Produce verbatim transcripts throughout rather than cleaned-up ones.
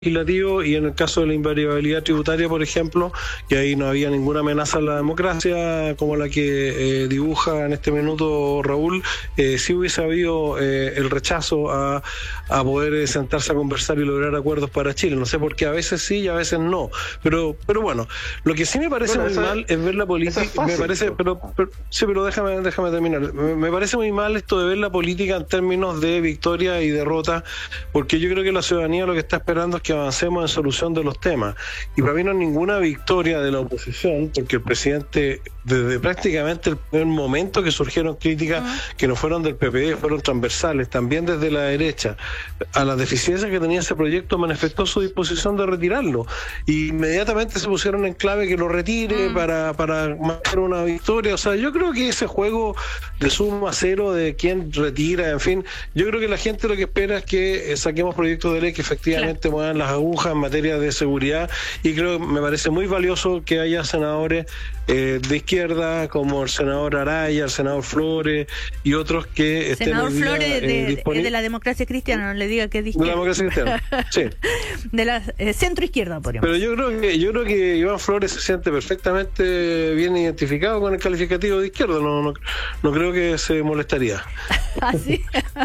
legislativo, y en el caso de la invariabilidad tributaria, por ejemplo, que ahí no había ninguna amenaza a la democracia como la que eh, dibuja en este minuto Raúl, eh, sí hubiese habido eh, el rechazo a, a poder sentarse a conversar y lograr acuerdos para Chile. No sé por qué a veces sí y a veces no, pero pero bueno, lo que sí me parece bueno, muy mal es, es ver la política, es fácil, me parece, pero, pero sí, pero déjame déjame terminar. Me, me parece muy mal esto de ver la política en términos de victoria y derrota, porque yo creo que la ciudadanía lo que está esperando es que avancemos en solución de los temas, y para mí no es ninguna victoria de la oposición, porque el presidente, desde prácticamente el primer momento que surgieron críticas uh-huh. que no fueron del P P D, fueron transversales, también desde la derecha, a las deficiencias que tenía ese proyecto, manifestó su disposición de retirarlo, y inmediatamente se pusieron en clave que lo retire uh-huh. para, para marcar una victoria. O sea, yo creo que ese juego de suma cero de quién retira, en fin, yo creo que la gente lo que espera es que saquemos proyectos de ley que efectivamente claro. muevan las agujas en materia de seguridad, y creo que me parece muy valioso que haya senadores eh, de izquierda como el senador Araya, el senador Flores y otros que estén senador hoy día, Flores eh, de, disponibles. de la democracia cristiana, no le diga que es de izquierda. De la democracia cristiana, sí. De la eh, centro izquierda, podríamos. Pero yo creo que yo creo que Iván Flores se siente perfectamente bien identificado con el calificativo de izquierda, no no, no creo que se molestaría. ¿Ah, sí?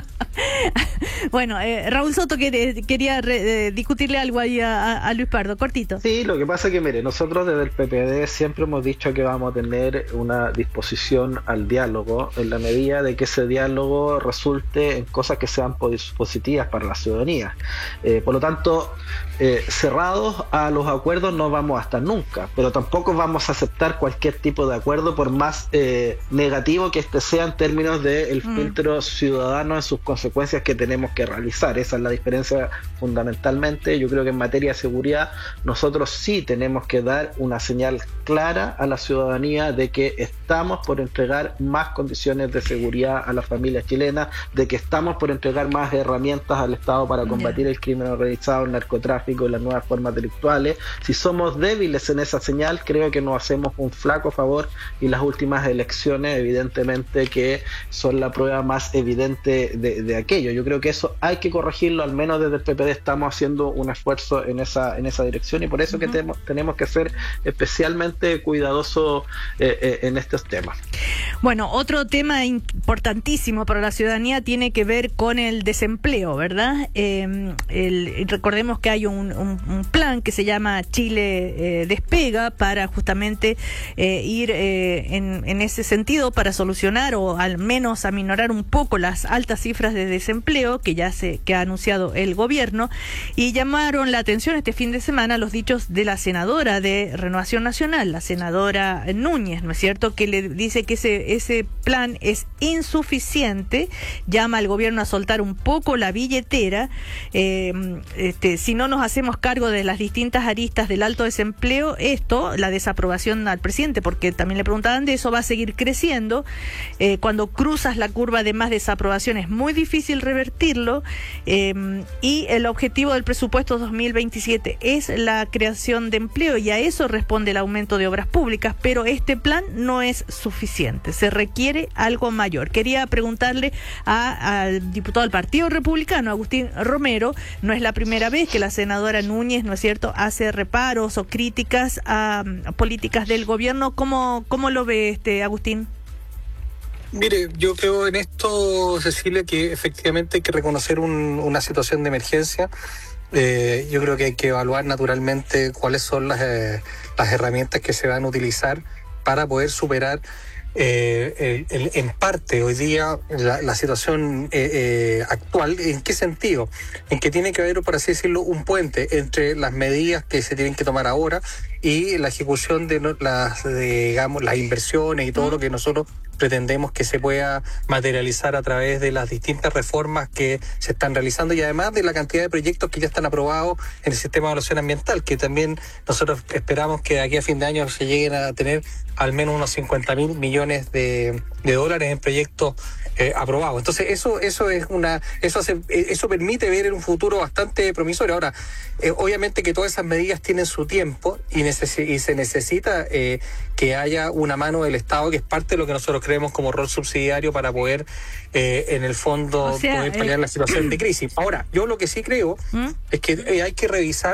Bueno, eh, Raúl Soto quiere, quería re, eh, discutirle algo ahí a, a Luis Pardo, cortito. Sí, lo que pasa es que, mire, nosotros desde el P P D siempre hemos dicho que vamos a tener una disposición al diálogo en la medida de que ese diálogo resulte en cosas que sean positivas para la ciudadanía. Eh, por lo tanto, eh, cerrados a los acuerdos no vamos a estar nunca, pero tampoco vamos a aceptar cualquier tipo de acuerdo, por más eh, negativo que este sea en términos del mm. filtro ciudadano en sus consecuencias que tenemos que realizar. Esa es la diferencia fundamentalmente. Yo creo que en materia de seguridad nosotros sí tenemos que dar una señal clara a la ciudadanía de que estamos por entregar más condiciones de seguridad a las familias chilenas, de que estamos por entregar más herramientas al Estado para combatir yeah. el crimen organizado, el narcotráfico y las nuevas formas delictuales. Si somos débiles en esa señal, creo que nos hacemos un flaco favor, y las últimas elecciones evidentemente que son la prueba más evidente de, de aquello. Yo creo que eso hay que corregirlo, al menos desde el P P D estamos haciendo un esfuerzo en esa en esa dirección, y por eso uh-huh. que tenemos, tenemos que ser especialmente cuidadosos eh, eh, en estos temas. Bueno, otro tema importantísimo para la ciudadanía tiene que ver con el desempleo, ¿verdad? Eh, el, recordemos que hay un, un, un plan que se llama Chile eh, Despega para justamente eh, ir eh, en, en ese sentido para solucionar o al menos aminorar un poco las altas cifras de desempleo que ya se que ha anunciado el gobierno, y llamaron la atención este fin de semana los dichos de la senadora de Renovación Nacional, la senadora Núñez, ¿no es cierto?, que le dice que ese ese plan es insuficiente, llama al gobierno a soltar un poco la billetera, eh, este, si no nos hacemos cargo de las distintas aristas del alto desempleo, esto, la desaprobación al presidente, porque también le preguntaban de eso, va a seguir creciendo, eh, cuando cruzas la curva de más desaprobación es muy difícil revertirlo, eh, y el objetivo del presupuesto dos mil veintisiete es la creación de empleo, y a eso responde el aumento de obras públicas, pero este plan no es suficiente, se requiere algo mayor. Quería preguntarle a, al diputado del Partido Republicano, Agustín Romero, no es la primera vez que la senadora Núñez, ¿no es cierto?, hace reparos o críticas a, a políticas del gobierno. ¿Cómo, cómo lo ve este Agustín? Mire, yo creo en esto, Cecilia, que efectivamente hay que reconocer un, una situación de emergencia. Eh, yo creo que hay que evaluar naturalmente cuáles son las, eh, las herramientas que se van a utilizar para poder superar eh, el, el, en parte hoy día la, la situación eh, eh, actual. ¿En qué sentido? En que tiene que haber, por así decirlo, un puente entre las medidas que se tienen que tomar ahora y la ejecución de las, de, digamos, las inversiones y todo lo que nosotros pretendemos que se pueda materializar a través de las distintas reformas que se están realizando, y además de la cantidad de proyectos que ya están aprobados en el sistema de evaluación ambiental, que también nosotros esperamos que de aquí a fin de año se lleguen a tener al menos unos cincuenta mil millones de, de dólares en proyectos eh, aprobados. Entonces eso eso es una eso hace, eso permite ver en un futuro bastante promisorio. Ahora, eh, obviamente que todas esas medidas tienen su tiempo y, neces- y se necesita eh, que haya una mano del Estado, que es parte de lo que nosotros creemos como rol subsidiario para poder, eh, en el fondo, o sea, poder paliar eh, la situación de crisis. Ahora, yo lo que sí creo ¿Mm? es que eh, hay que revisar